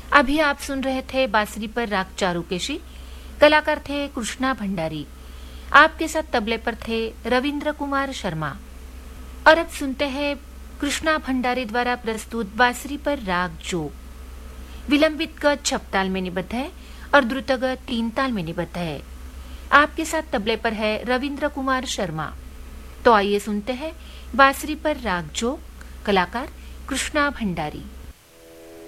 अभी आप सुन रहे थे बांसुरी पर राग चारुकेशी। कलाकार थे कृष्णा भंडारी। आपके साथ तबले पर थे रविंद्र कुमार शर्मा। और अब सुनते हैं कृष्णा भंडारी द्वारा प्रस्तुत बांसुरी पर राग जोग। विलंबित गत 6 ताल में निबद्ध है और द्रुत गत 3 ताल में निबद्ध है। आपके साथ तबले पर है रविंद्र कुमार शर्मा। तो आइए सुनते हैं बांसुरी पर राग जोग। कलाकार कृष्णा भंडारी।